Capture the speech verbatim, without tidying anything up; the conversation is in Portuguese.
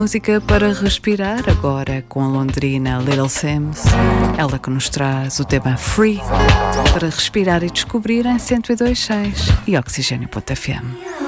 Música para respirar, agora com a londrina Little Sims, ela que nos traz o tema Free, para respirar e descobrir em cento e dois ponto seis e Oxigênio ponto F M.